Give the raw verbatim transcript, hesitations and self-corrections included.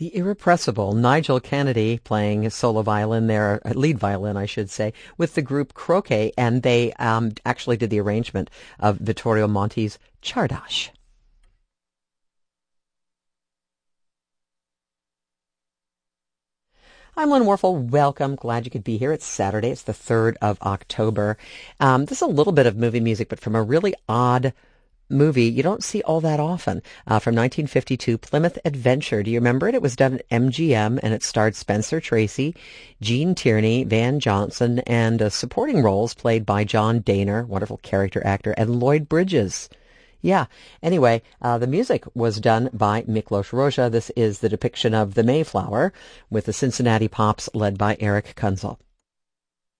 The irrepressible Nigel Kennedy playing solo violin there, uh, lead violin, I should say, with the group Croquet, and they um, actually did the arrangement of Vittorio Monti's Czardas. I'm Lynn Warfel. Welcome. Glad you could be here. It's Saturday. It's the third of October. Um, this is a little bit of movie music, but from a really odd movie you don't see all that often, uh, from nineteen fifty-two, Plymouth Adventure. Do you remember it? It was done at M G M, and it starred Spencer Tracy, Gene Tierney, Van Johnson, and uh, supporting roles played by John Dehner, wonderful character actor, and Lloyd Bridges. Yeah. Anyway, uh, the music was done by Miklos Rozsa. This is the depiction of the Mayflower with the Cincinnati Pops led by Eric Kunzel.